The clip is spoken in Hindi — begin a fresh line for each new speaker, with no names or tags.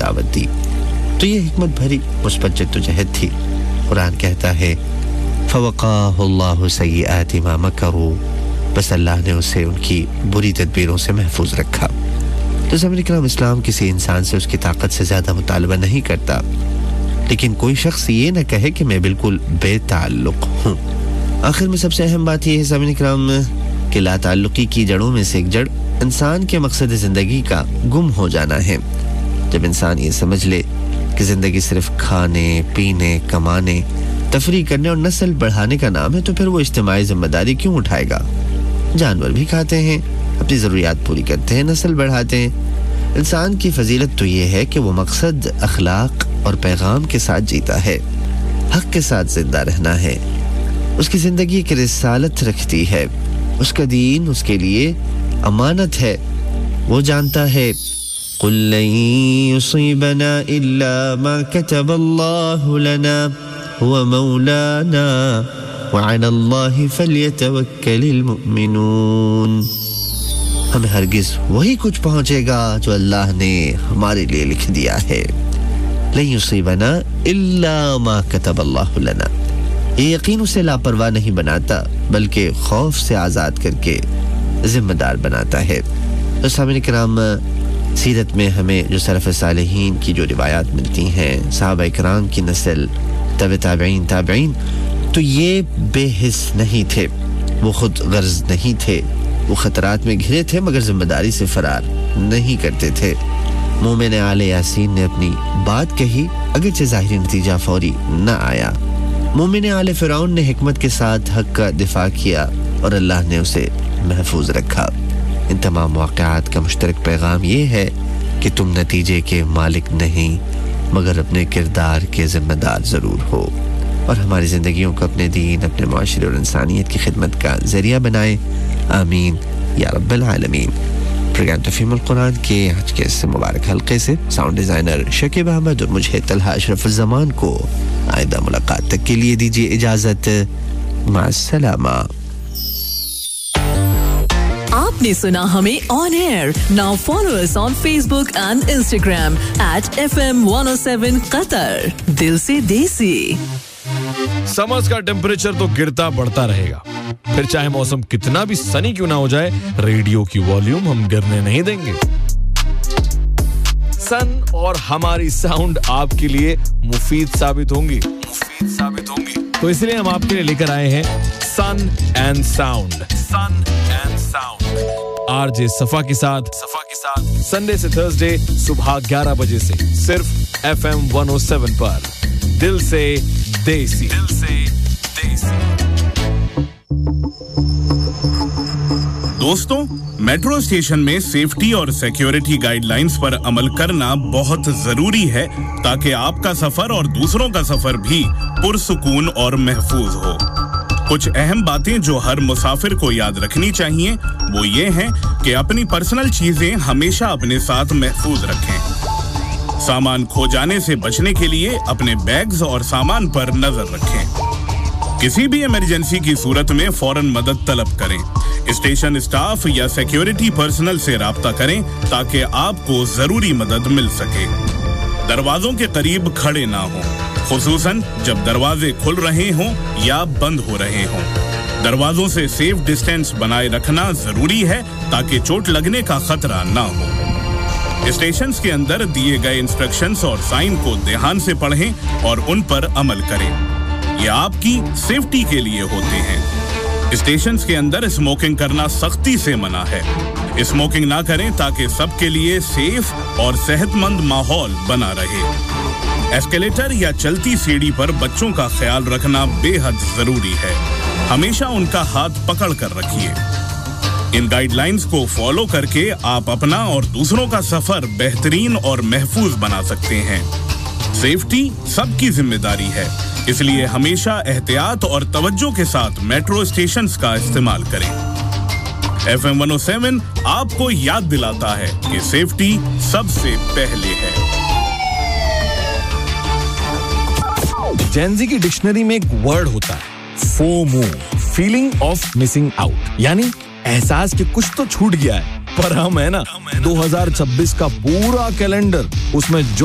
दावत दी। तो ये हिकमत भरी मुस्बत जद्दोजहद थी। कुरान कहता है फ़वक़ाहुल्लाहु सय्यिआति मा मकरू, बस अल्लाह ने उसे उनकी बुरी तदबीरों से महफूज रखा। तो ज़मीन इकराम, इस्लाम किसी इंसान से उसकी ताकत से ज़्यादा मुतालबा नहीं करता, लेकिन कोई शख्स ये न कहे कि मैं बिल्कुल बेताल्लुक़ हूँ। आखिर में सबसे अहम बात यह है ज़मीन इकराम कि लाताल्लुक़ी की जड़ों में से एक जड़ इंसान के मकसद ज़िंदगी का गुम हो जाना है। जब इंसान ये समझ ले कि ज़िंदगी सिर्फ खाने, पीने, कमाने, तफरीह करने और नस्ल बढ़ाने का नाम है, तो फिर वो इज्तिमाई जिम्मेदारी क्यों उठाएगा? जानवर भी खाते हैं, अपनी ज़रूरियात पूरी करते हैं, नस्ल बढ़ाते हैं। इंसान की फजीलत तो ये है कि वो मकसद, अखलाक और पैगाम के साथ जीता है, हक के साथ जिंदा रहना है। उसकी ज़िंदगी एक रिसालत रखती है, उसका दीन उसके लिए अमानत है। वो जानता है कुल लन युसीबना इल्ला मा कतबल्लाहु लना हुवा मौलाना व अलल्लाहि फल्यतवक्कलिल मुमिनून। हमें हरगिज़ वही कुछ पहुंचेगा जो अल्लाह ने हमारे लिए लिख दिया है। लन युसीबना इल्ला मा कतबल्लाहु लना, ये यकीन उसे लापरवाह नहीं बनाता, बल्कि खौफ से आज़ाद करके जिम्मेदार बनाता है। तो सामईन किराम, सीरत में हमें जो सलफ़ सालिहीन की जो रिवायात मिलती हैं, सहाबा इकराम की नस्ल, ताबईन, तो ये बेहिस नहीं थे, वो खुद गर्ज नहीं थे, वो खतरात में घिरे थे मगर जिम्मेदारी से फरार नहीं करते थे। मोमिन आले यासीन ने अपनी बात कही, अगरचे ज़ाहिरी नतीजा फौरी न आया। मोमिन आले फ़िरौन ने हिकमत के साथ हक का दिफा किया और अल्लाह ने उसे महफूज रखा। इन तमाम वाक़यात का मुश्तरक पैगाम ये है कि तुम नतीजे के मालिक नहीं मगर अपने किरदार के ज़िम्मेदार ज़रूर हो, और हमारी ज़िंदगियों को अपने दीन, अपने माशरे और इंसानियत की खिदमत का ज़रिया बनाए। आमीन या रब्बल आलमीन। प्रोग्राम तफ़हीमुल कुरान के आज के इस मुबारक हल्के से साउंड डिज़ाइनर शकीब अहमद और मुझे तलहा अशरफुल ज़मान को आइंदा मुलाकात तक के लिए दीजिए इजाज़त। मास्सलामा।
आपने सुना हमें on air. Now follow us on Facebook and Instagram @FM107 Qatar। दिल से देसी।
समर्स का टेम्परेचर तो गिरता बढ़ता रहेगा, फिर चाहे मौसम कितना भी सनी क्यों ना हो जाए, रेडियो की वॉल्यूम हम गिरने नहीं देंगे। सन और हमारी साउंड आपके लिए मुफीद साबित होंगी। तो इसलिए हम आपके लिए लेकर आए हैं सन एंड साउंड। आरजे सफा के साथ संडे से थर्सडे सुबह 11 बजे से सिर्फ FM 107 पर। दिल से देसी।
दोस्तों, मेट्रो स्टेशन में सेफ्टी और सिक्योरिटी गाइडलाइंस पर अमल करना बहुत जरूरी है ताकि आपका सफर और दूसरों का सफर भी पुरसुकून और महफूज हो। कुछ अहम बातें जो हर मुसाफिर को याद रखनी चाहिए वो ये हैं कि अपनी पर्सनल चीजें हमेशा अपने साथ महफूज रखें। सामान खो जाने से बचने के लिए अपने बैग्स और सामान पर नजर रखें। किसी भी इमरजेंसी की सूरत में फौरन मदद तलब करें। स्टेशन स्टाफ या सिक्योरिटी पर्सनल से राब्ता करें ताकि आपको जरूरी मदद मिल सके। दरवाजों के करीब खड़े ना हों, खुसूसन जब दरवाजे खुल रहे हों या बंद हो रहे हों। दरवाजों से सेफ डिस्टेंस बनाए रखना जरूरी है ताकि चोट लगने का खतरा ना हो। स्टेशंस के अंदर दिए गए इंस्ट्रक्शंस और साइन को ध्यान से पढ़ें और उन पर अमल करें। ये आपकी सेफ्टी के लिए होते हैं। स्टेशंस के अंदर स्मोकिंग करना सख्ती से मना है। स्मोकिंग ना करें ताकि सबके लिए सेफ और सेहतमंद माहौल बना रहे। एस्केलेटर या चलती सीढ़ी पर बच्चों का ख्याल रखना बेहद जरूरी है। हमेशा उनका हाथ पकड़ कर रखिए। इन गाइडलाइंस को फॉलो करके आप अपना और दूसरों का सफर बेहतरीन और महफूज बना सकते हैं। सेफ्टी सबकी जिम्मेदारी है, इसलिए हमेशा एहतियात और तवज्जो के साथ मेट्रो स्टेशंस का इस्तेमाल करें। FM 107 आपको याद दिलाता है कि सेफ्टी सबसे पहले है।
जेनजी की डिक्शनरी में एक वर्ड होता है FOMO, feeling of missing out, यानी एहसास कि कुछ तो छूट गया है। पर हम है ना 2026 का पूरा कैलेंडर उसमें जो